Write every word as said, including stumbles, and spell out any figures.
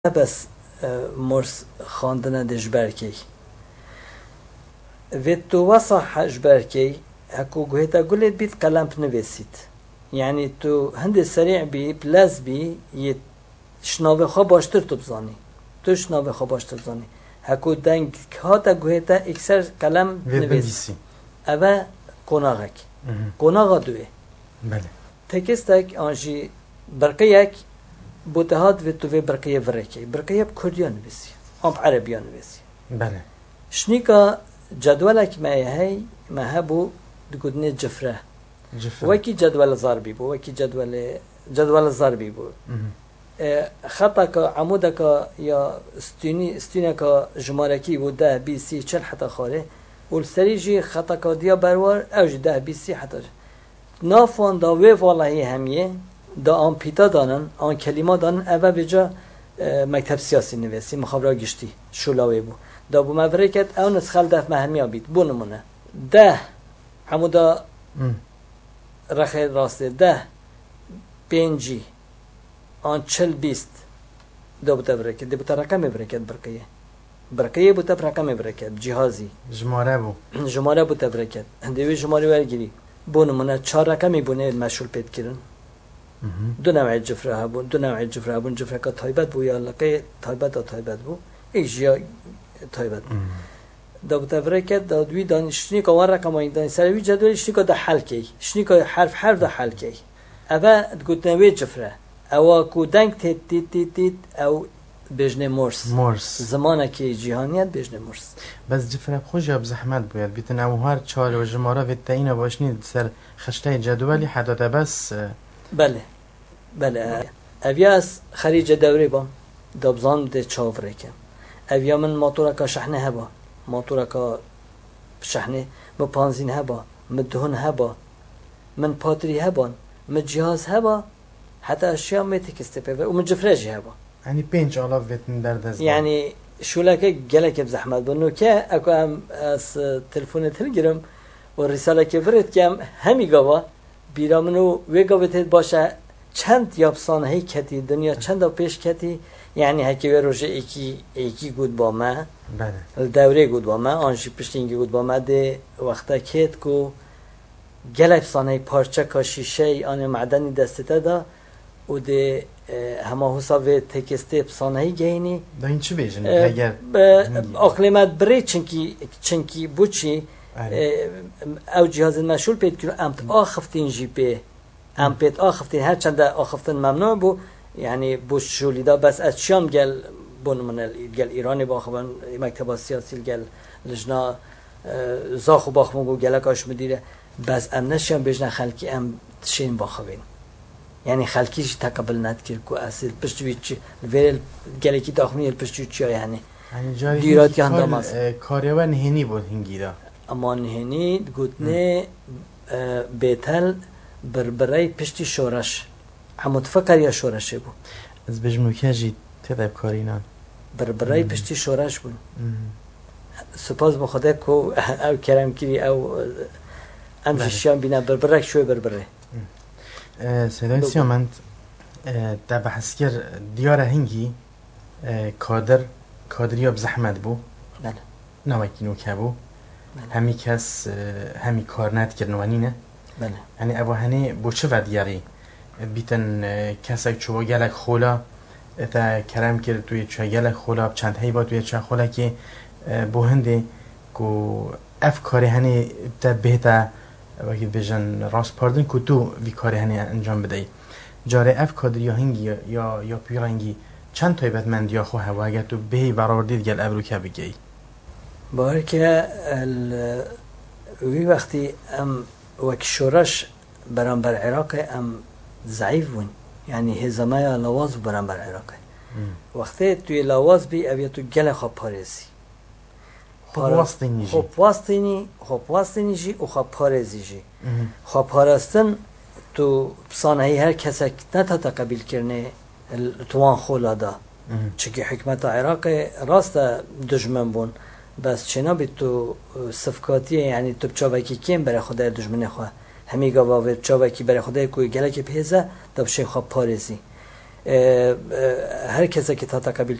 بس مرس خواندن دجبرکی و تو وصح جبرکی هکو گوهتا گلت بیت قلم بنویسید یعنی تو هند سریع بی پلاز بی یه شناوه خواه باشتر تو بزانی تو شناوه خواه باشتر بزانی هکو دنگ هاتا گوهتا اکسر قلم بنویسی اوه قناغک قناغا دوه بله تکستک آنجی برقه یک بوتهات و توی برقیه ورکی برقیه بکردیا نویسی آب عربیا نویسی بله شنیکا جدولک ما هی ما هبو دگودنی جفره جفره وکی جدول ضربی بو وکی جدول جدول ضربی بو خطا که عموده که یا استونی استونه که جمارکی بو ده بی سی چل حتی خاره والسریجی خطا که دیا بروار اوج ده بی سی حتی نافون دا وی والله همیه دا آن پیتا دانن آن کلمات دانن اوه بجا مکتب سیاسی نویسی مخابره گشتی شولاوی بو دا بو مبرکت او نسخل دف مهمی آبید بو نمونه ده همو دا رخی راسته ده پینجی آن چل بیست دا بوتا برکت دا بوتا رقم برکت برکیه برکیه بوتا رقم برکت جهازی جماره بو جماره بوتا برکت هندوی جماره ورگیری بو نمونه چهار رقمی بونه مشغول پید کرن دو نوع جفره هبون دو نوع جفره هبون جفره که تایبت بو یا لقه تایبت دا تایبت بو ایش یا تایبت بو دا بتفره که دا دوی دانشنی که وان رقم این دانی سروی جدولی شنی که دا حل کی شنی که حرف حرف دا حل کی اوه دگوتنوی جفره اوه که دنگ تید تید تید تید او بجنه مرس مرس زمانه که جهانیت بجنه مرس بس جفره خوش یا بزحمت باید بیتن او هر چهار و جماره و تایین باشنی سر خشته جدولی حداده بس بله بله اویاس خریج دوری با دبزان ده چاوره کم اویا من موتورا که شحنه هبا موتورا که شحنه من پانزین هبا من دهن هبا من پاتری هبان من جهاز هبا حتی اشیاء می تکسته پیوه و من جفرجی هبا یعنی پنج آلاف ویتن در دست یعنی شولکه گلک بزحمت بنو که اکو هم از تلفون تلگرم و رساله که فرد کم همی گوا بیرا منو وی گویتید باشه چند یابسانه هی کتی دنیا چند پیش کتی یعنی هکی و روژه ایکی ایکی گود با ما بله دوره گود با ما آنشی پشتینگی گود با ما ده وقتا کت کو گلک سانه پارچه که شیشه آن معدنی دسته دا و ده همه حساب تکسته سانه هی گینی دا این چی بیجن؟ اگر اقلیمت بری چنکی چنکی بوچی او جهاز مشغول پید کرو امت آخفتین جی پی ام پیت آخفتین هر چند آخفتن ممنوع بو یعنی بوش شولیدا بس از شام گل بونمون گل ایرانی باخبن مکتب سیاسی گل لجنا زاخو باخمو گل کاش مدیره بس ام نشام بجنا خلکی ام شین باخبین یعنی خلکیش تقبل ند کرد کو اصل پشتوی چی ویل گل کی داخمی پشتوی چی یعنی دیرات یانداماس کاریوا نهینی بود هنگیدا اما نهینی گوتنه بیتل بربرای پشتی شورش همون فکر یا شورشه بود از بجمو کجی تدب کارینان بربرای پشتی شورش بود سپاس بخدا کو او کرم کری او امشیان بینا بربرک شوی بربره سیدای سیامند در بحث کر دیار هنگی کادر کادریا بزحمت بو بله نوکی نوکه بو همی کس همی کار ند کرنوانی نه بله یعنی ابو هنی بو چه ودیاری بیتن کسک چوبا گلک خولا تا کرم کرد توی چه گلک خولا چند هی با توی چه خولا که بو هنده کو اف کاری هنی تا بهتا وقتی بجن راست پاردن کو تو وی کاری هنی انجام بدهی جاره اف کادر یا هنگی یا یا پیرنگی چند تایبت مند یا خو هوا اگر تو بهی برار دید گل ابرو که بگی باره که وی وقتی ام وک شورش برانبر عراق ام ضعیف بون یعنی هزمه لواز برانبر عراق وقتی توی لواز بی اویا تو گل خواب پارزی خواب واستینی جی خواب واستینی خواب واستینی جی و خواب پارزی جی خواب پارستن تو بسانهی هر کسی نتا تقبیل کرنه توان خولا دا چکی حکمت عراق راست دجمن بون بس چنا بی تو صفقاتیه یعنی تو بچاوکی کم برای خدای دجمنه خواه همی گاوا و بچاوکی برای خدای کوی گله که پیزه دبشه خواه پارزی هر کسی که تا قبیل